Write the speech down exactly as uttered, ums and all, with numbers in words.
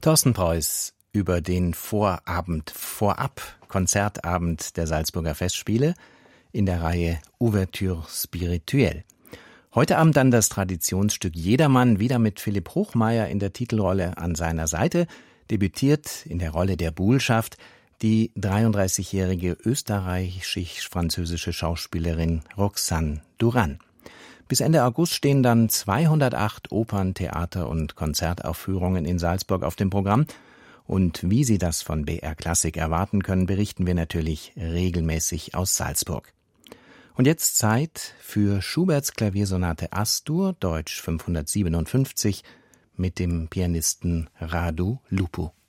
Thorsten Preuß über den Vorabend, Vorab, Konzertabend der Salzburger Festspiele in der Reihe Ouverture spirituelle. Heute Abend dann das Traditionsstück Jedermann, wieder mit Philipp Hochmeier in der Titelrolle an seiner Seite, debütiert in der Rolle der Buhlschaft die dreiunddreißigjährige österreichisch-französische Schauspielerin Roxane Duran. Bis Ende August stehen dann zweihundertacht Opern-, Theater- und Konzertaufführungen in Salzburg auf dem Programm. Und wie Sie das von B R Klassik erwarten können, berichten wir natürlich regelmäßig aus Salzburg. Und jetzt Zeit für Schuberts Klaviersonate As-Dur, Deutsch fünfhundertsiebenundfünfzig, mit dem Pianisten Radu Lupu.